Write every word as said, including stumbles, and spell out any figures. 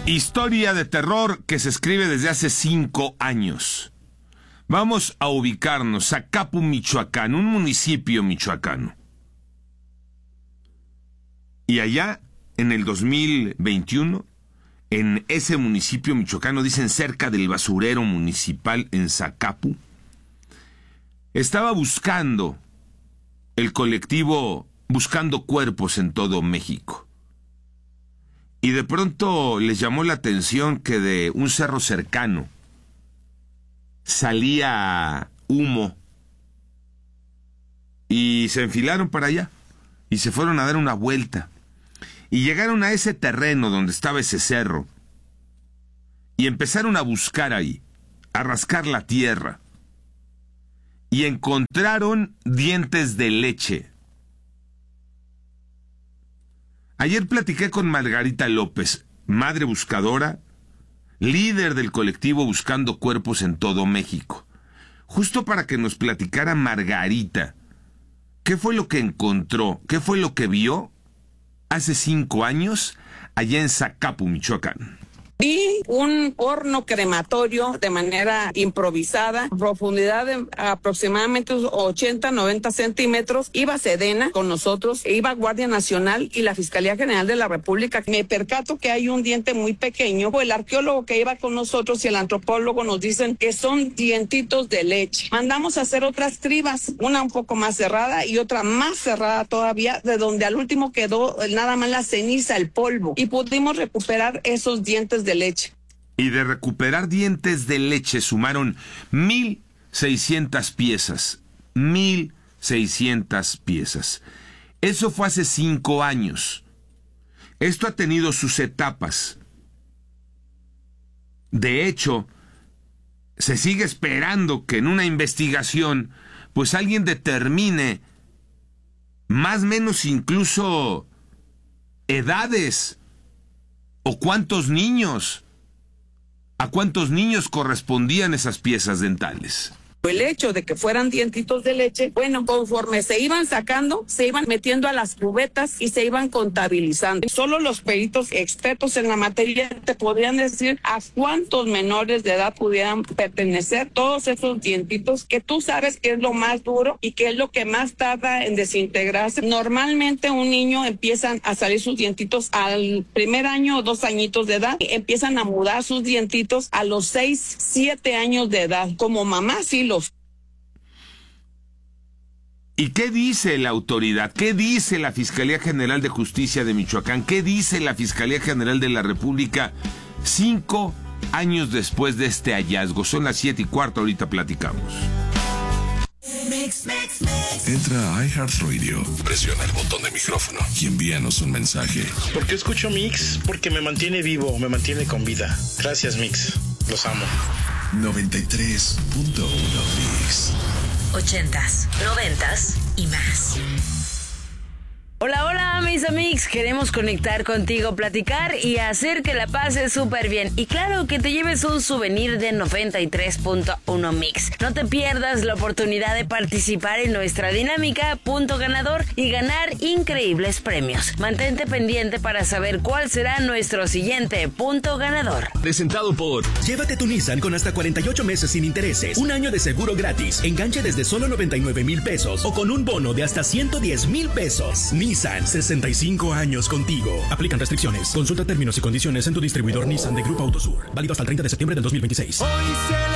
Historia de terror que se escribe desde hace cinco años. Vamos a ubicarnos, Zacapu, Michoacán, un municipio michoacano. Y allá, en el dos mil veintiuno, en ese municipio michoacano, dicen cerca del basurero municipal en Zacapu, estaba buscando el colectivo Buscando Cuerpos en todo México. Y de pronto les llamó la atención que de un cerro cercano salía humo. Y se enfilaron para allá y se fueron a dar una vuelta. Y llegaron a ese terreno donde estaba ese cerro. Y empezaron a buscar ahí, a rascar la tierra. Y encontraron dientes de leche. Ayer platiqué con Margarita López, madre buscadora, líder del colectivo Buscando Cuerpos en todo México, justo para que nos platicara Margarita qué fue lo que encontró, qué fue lo que vio hace cinco años allá en Zacapu, Michoacán. Vi un horno crematorio de manera improvisada, profundidad de aproximadamente ochenta, noventa centímetros. Iba Sedena con nosotros, iba Guardia Nacional y la Fiscalía General de la República. Me percato que hay un diente muy pequeño. El arqueólogo que iba con nosotros y el antropólogo nos dicen que son dientitos de leche. Mandamos a hacer otras cribas, una un poco más cerrada y otra más cerrada todavía, de donde al último quedó nada más la ceniza, el polvo, y pudimos recuperar esos dientes de leche. Y de recuperar dientes de leche sumaron mil seiscientas piezas. Mil seiscientas piezas. Eso fue hace cinco años. Esto ha tenido sus etapas. De hecho, se sigue esperando que en una investigación, pues alguien determine más o menos incluso edades. ¿O cuántos niños? ¿A cuántos niños correspondían esas piezas dentales? El hecho de que fueran dientitos de leche, bueno, conforme se iban sacando, se iban metiendo a las cubetas y se iban contabilizando. Solo los peritos expertos en la materia te podrían decir a cuántos menores de edad pudieran pertenecer todos esos dientitos, que tú sabes que es lo más duro y que es lo que más tarda en desintegrarse. Normalmente un niño empiezan a salir sus dientitos al primer año o dos añitos de edad, y empiezan a mudar sus dientitos a los seis, siete años de edad. Como mamá sí lo ¿Y qué dice la autoridad? ¿Qué dice la Fiscalía General de Justicia de Michoacán? ¿Qué dice la Fiscalía General de la República cinco años después de este hallazgo? Son las siete y cuarto, ahorita platicamos. Entra a iHeartRadio, presiona el botón de micrófono y envíanos un mensaje. ¿Por qué escucho Mix? Porque me mantiene vivo, me mantiene con vida. Gracias, Mix. Los amo. noventa y tres punto uno Mix. Ochentas, noventas y más. Hola, hola, mis amigos. Queremos conectar contigo, platicar y hacer que la pases súper bien. Y claro, que te lleves un souvenir de noventa y tres punto uno Mix. No te pierdas la oportunidad de participar en nuestra dinámica Punto Ganador y ganar increíbles premios. Mantente pendiente para saber cuál será nuestro siguiente Punto Ganador. Presentado por... Llévate tu Nissan con hasta cuarenta y ocho meses sin intereses, un año de seguro gratis, enganche desde solo noventa y nueve mil pesos o con un bono de hasta ciento diez mil pesos. Nissan, sesenta y cinco años contigo. Aplican restricciones. Consulta términos y condiciones en tu distribuidor Nissan de Grupo Autosur. Válido hasta el treinta de septiembre del dos mil veintiséis.